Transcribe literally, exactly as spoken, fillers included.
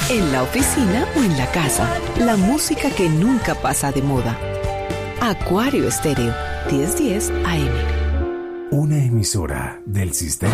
en la oficina o en la casa. La música que nunca pasa de moda. Acuario Estéreo, diez diez A M. Una emisora del sistema.